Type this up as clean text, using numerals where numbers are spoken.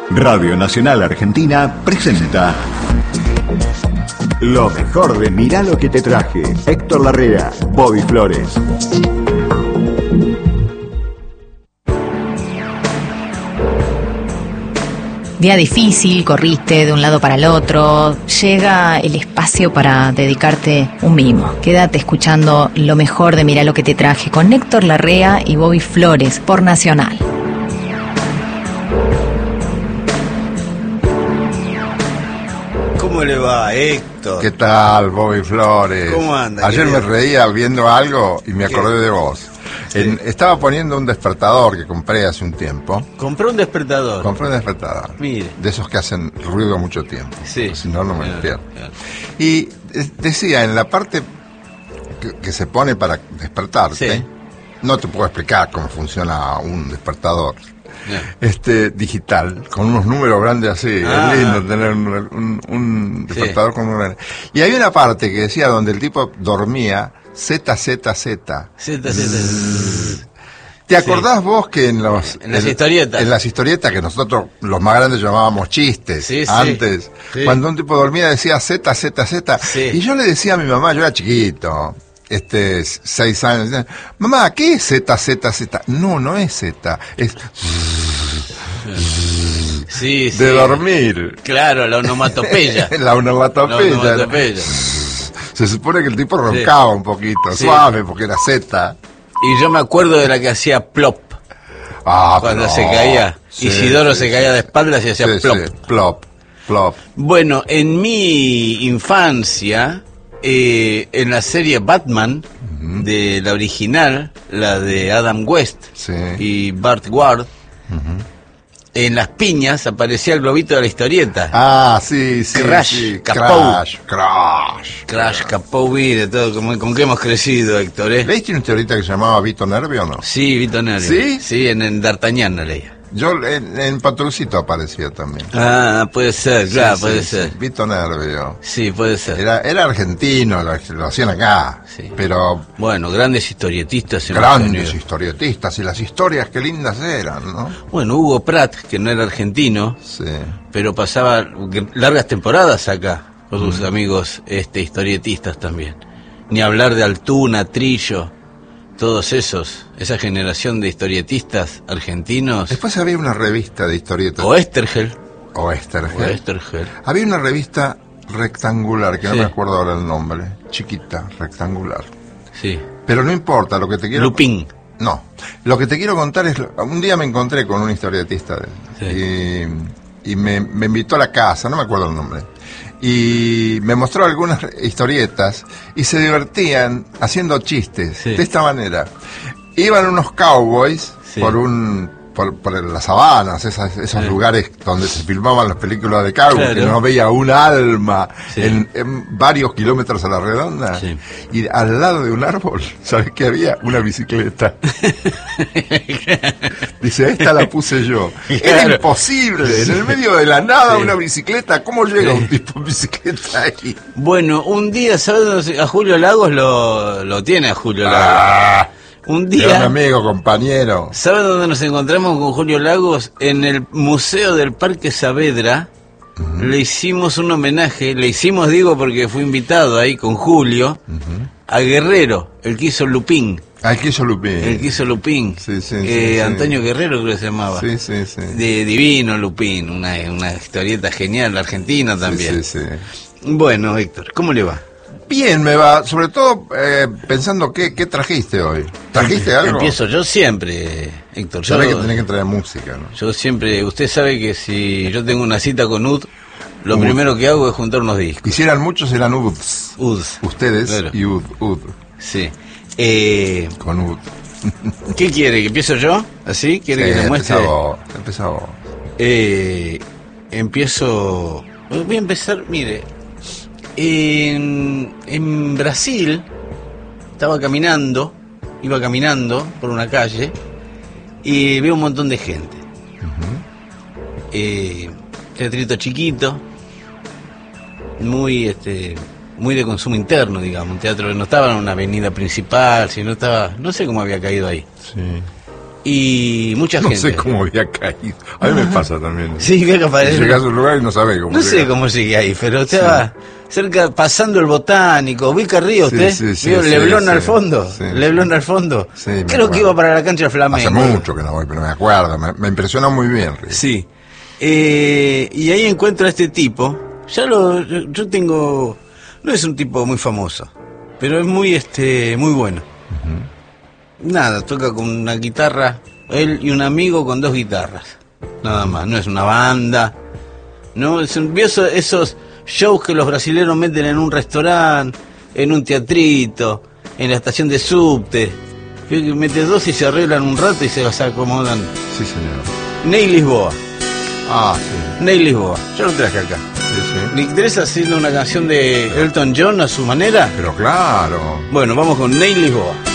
Radio Nacional Argentina presenta lo mejor de Mirá lo que te traje. Héctor Larrea, Bobby Flores. Día difícil, corriste de un lado para el otro, llega el espacio para dedicarte un mimo. Quédate escuchando lo mejor de Mirá lo que te traje con Héctor Larrea y Bobby Flores por Nacional. ¿Cómo le va, Héctor? ¿Qué tal, Bobby Flores? ¿Cómo anda? Ayer me reía viendo algo y me acordé de vos. Sí. Estaba poniendo un despertador que compré hace un tiempo. Compré un despertador. Compré un despertador. Mire. De esos que hacen ruido mucho tiempo. Sí. Si no, no me Claro, despierto. claro. Y decía, en la parte que se pone para despertarte, Sí. no te puedo explicar cómo funciona un despertador. Ya. Digital, con unos números grandes así. Ah. Es lindo tener un Sí. despertador con números grandes. Y hay una parte que decía donde el tipo dormía ZZZ. ¿Te acordás vos que en las historietas? En las historietas que nosotros, los más grandes, llamábamos chistes, Sí, sí. antes, Sí. cuando un tipo dormía decía ZZZ, Sí. y yo le decía a mi mamá, yo era chiquito, 6 años, decía, mamá, ¿qué es ZZZ? No es Z, es Sí, sí. de dormir. Claro, la onomatopeya. La onomatopeya. La onomatopeya. Se supone que el tipo roncaba un poquito, Sí. suave, porque era Z. Y yo me acuerdo de la que hacía plop cuando Pero- se caía. Sí, Isidoro sí, se sí. caía de espaldas y hacía Sí, plop. sí, plop, plop. Bueno, en mi infancia, en la serie Batman, de la original, la de Adam West Sí. y Bart Ward, en las piñas aparecía el globito de la historieta. Ah, sí, sí. Crash, sí. Capou. Crash. Crash, Capou, de todo, con qué hemos crecido, Héctor, ¿eh? ¿Leíste una historieta que se llamaba Vito Nervio o no? Sí, Vito Nervio. ¿Sí? Sí, en D'Artagnan la leía. Yo en Patroncito aparecía también. Ah, puede ser, claro, Sí, puede sí, ser. sí. Vito Nervio. Sí, puede ser. Era argentino, lo hacían acá. Sí. Pero Bueno, grandes historietistas hemos grandes tenido. historietistas, y las historias qué lindas eran, ¿no? Bueno, Hugo Pratt, que no era argentino, Sí. pero pasaba largas temporadas acá con sus amigos historietistas también. Ni hablar de Altuna, Trillo, todos esa generación de historietistas argentinos. Después había una revista de historietas. O Estergel. O Estergel. O Estergel. Había una revista rectangular, que no Sí. me acuerdo ahora el nombre. Chiquita, rectangular. Sí. Pero no importa, lo que te quiero... Lupin. No, lo que te quiero contar es... Un día me encontré con un historietista de él, y me invitó a la casa, no me acuerdo el nombre, y me mostró algunas historietas y se divertían haciendo chistes Sí. de esta manera. Iban unos cowboys Sí. por las sabanas, esos lugares donde se filmaban las películas de cowboy, Claro. que no veía un alma Sí. en varios kilómetros a la redonda. Sí. Y al lado de un árbol, ¿sabes qué había? Una bicicleta. Dice, esta la puse yo. Era Claro. imposible, en el medio de la nada Sí. una bicicleta. ¿Cómo llega Sí. un tipo en bicicleta ahí? Bueno, un día, ¿sabes dónde a Julio Lagos lo tiene a Julio Lagos? Ah, Un era un día, amigo, compañero. ¿sabes dónde nos encontramos con Julio Lagos? En el Museo del Parque Saavedra. Le hicimos un homenaje, digo porque fui invitado ahí con Julio, a Guerrero, el que hizo Lupin. Al que hizo Lupín. El que hizo Lupin. Sí, sí, sí. Antonio Guerrero creo que se llamaba. Sí, sí, sí. De Divino Lupin, una historieta genial, argentina también. Sí, sí, sí. Bueno, Héctor, ¿cómo le va? Bien, me va, sobre todo pensando qué trajiste hoy. ¿Trajiste algo? Empiezo yo siempre, Héctor. Sabés que Yo, tenés que traer música, ¿no? yo siempre, usted sabe que si yo tengo una cita con Ud, lo primero que hago es juntar unos discos. Hicieran muchos, eran UDs. Uds. Ustedes Claro. y Ud. Sí. Con Ud. ¿Qué quiere? ¿Que empiezo yo? ¿Así? ¿Quiere que le muestre? Empezá vos. Empiezo... Voy a empezar, mire. En Brasil iba caminando por una calle y veo un montón de gente. Teatrito chiquito, muy de consumo interno, digamos, un teatro que no estaba en una avenida principal, sino estaba, no sé cómo había caído ahí. Sí. y mucha No gente. sé cómo había caído. A mí me pasa también. Sí, que aparece. Llegás a un lugar y no sabés cómo No sé llegás. cómo sigue ahí, pero estaba cerca, pasando el botánico. ¿Ubica Río usted? Sí, sí, ¿Vio sí, Leblon sí, al fondo? sí, Leblon sí. al fondo. Sí, me Creo que acuerdo. iba para la cancha del Flamengo. Hace mucho que no voy, pero me acuerdo. Me impresionó muy bien, Río. Sí. Y ahí encuentro a este tipo. Yo tengo... No es un tipo muy famoso, pero es muy bueno. Nada, toca con una guitarra, él y un amigo con 2 guitarras. Nada más, no es una banda. No, ¿vio esos shows que los brasileños meten en un restaurante, en un teatrito, en la estación de subte? Mete 2 y se arreglan un rato y se los acomodan. Sí, señor. Ney Lisboa. Ah, sí. Ney Lisboa. Yo lo traje acá. Sí, sí. ¿Le interesa haciendo una canción de Elton John a su manera? Pero claro. Bueno, vamos con Ney Lisboa.